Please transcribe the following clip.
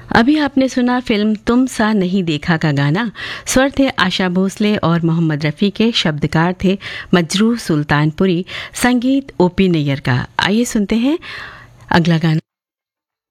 अभी आपने सुना फिल्म तुम सा नहीं देखा का गाना। स्वर थे आशा भोसले और मोहम्मद रफ़ी के, शब्दकार थे मजरूह सुल्तानपुरी, संगीत ओपी नैयर का। आइए सुनते हैं अगला गाना।